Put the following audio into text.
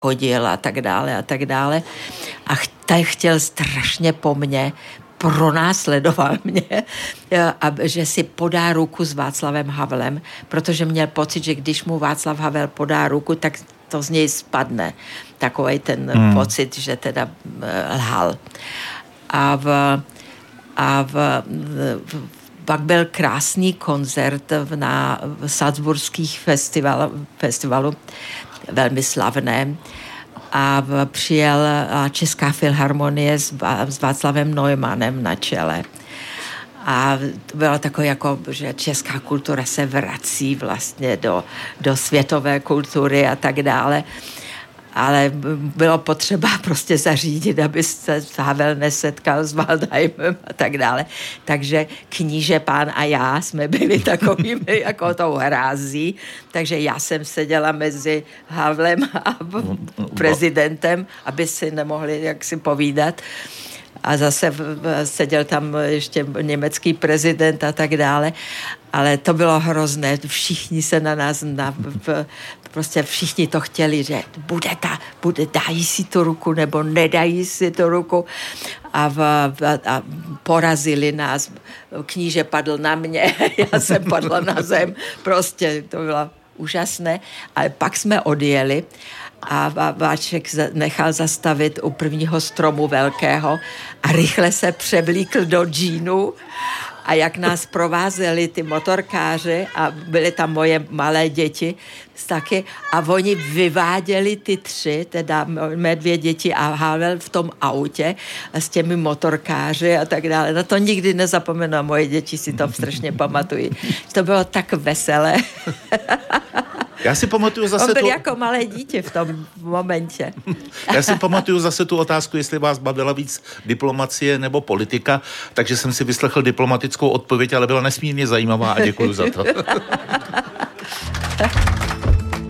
chodil a tak dále a tak dále. A chtěl strašně po mně, pronásledoval mě, že si podá ruku s Václavem Havlem, protože měl pocit, že když mu Václav Havel podá ruku, tak to z něj spadne. Takovej ten pocit, že teda lhal. Pak byl krásný koncert na salzburských festivalu, velmi slavné, a přijel Česká filharmonie s Václavem Neumannem na čele. A to bylo takové, jako, že česká kultura se vrací vlastně do světové kultury a tak dále. Ale bylo potřeba prostě zařídit, aby se Havel nesetkal s Waldheimem a tak dále. Takže kníže pán a já jsme byli takovými jako tou hrází. Takže já jsem seděla mezi Havlem a prezidentem, aby si nemohli jaksi povídat. A zase seděl tam ještě německý prezident a tak dále. Ale to bylo hrozné. Všichni se na nás prostě všichni to chtěli, že dají si tu ruku nebo nedají si tu ruku a porazili nás. Kníže padl na mě, já jsem padla na zem. Prostě to bylo úžasné. Ale pak jsme odjeli a Váček nechal zastavit u prvního stromu velkého a rychle se převlíkl do džínu. A jak nás provázeli ty motorkáři a byly tam moje malé děti taky a oni vyváděli ty tři, teda mé dvě děti a Havel v tom autě a s těmi motorkáři a tak dále. Na to nikdy nezapomenu a moje děti si to strašně pamatují. To bylo tak veselé. Já si pamatuju zase On byl jako malé dítě v tom momentě. Já si pamatuju zase tu otázku, jestli vás bavila víc diplomacie nebo politika, takže jsem si vyslechl diplomatickou odpověď, ale byla nesmírně zajímavá a děkuju za to.